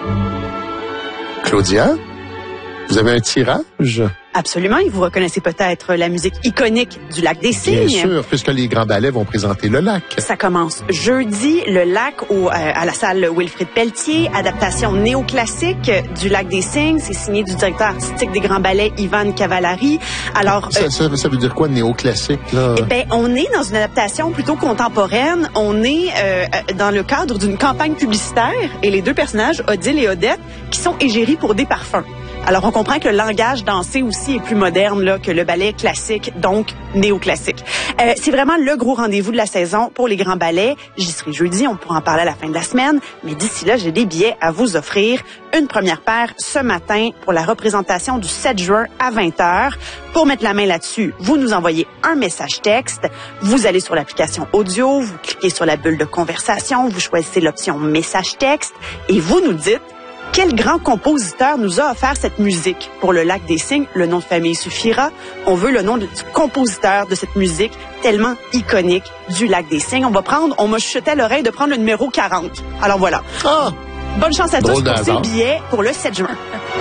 Claudia, vous avez un tirage? Absolument, et vous reconnaissez peut-être la musique iconique du Lac des Cygnes. Bien sûr, puisque les Grands Ballets vont présenter le lac. Ça commence jeudi, le lac à la salle Wilfrid Pelletier, adaptation néoclassique du Lac des Cygnes. C'est signé du directeur artistique des Grands Ballets, Ivan Cavallari. Alors, ça veut dire quoi, néoclassique, là? Eh ben, on est dans une adaptation plutôt contemporaine. On est dans le cadre d'une campagne publicitaire et les deux personnages, Odile et Odette, qui sont égéries pour des parfums. Alors, on comprend que le langage dansé aussi est plus moderne là, que le ballet classique, donc néoclassique. C'est vraiment le gros rendez-vous de la saison pour les grands ballets. J'y serai jeudi, on pourra en parler à la fin de la semaine. Mais d'ici là, j'ai des billets à vous offrir. Une première paire ce matin pour la représentation du 7 juin à 20h. Pour mettre la main là-dessus, vous nous envoyez un message texte. Vous allez sur l'application audio, vous cliquez sur la bulle de conversation, vous choisissez l'option message texte et vous nous dites quel grand compositeur nous a offert cette musique? Pour le Lac des Cygnes, le nom de famille suffira. On veut le nom du compositeur de cette musique tellement iconique du Lac des Cygnes. On m'a chuté à l'oreille de prendre le numéro 40. Alors voilà. Ah! Bonne chance à tous pour ces hasard. billets pour le 7 juin.